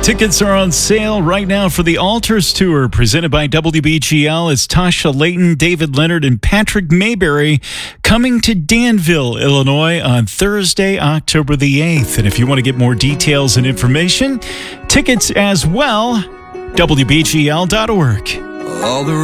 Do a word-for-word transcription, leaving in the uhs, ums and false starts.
Tickets are on sale right now for the Altars Tour presented by W B G L. It's Tasha Layton, David Leonard, and Patrick Mayberry coming to Danville, Illinois on Thursday, October the eighth. And if you want to get more details and information, tickets as well, W B G L dot org. All the